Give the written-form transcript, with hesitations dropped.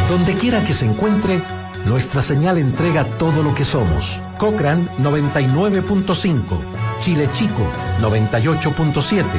Donde quiera que se encuentre, nuestra señal entrega todo lo que somos. Cochrane 99.5, Chile Chico 98.7,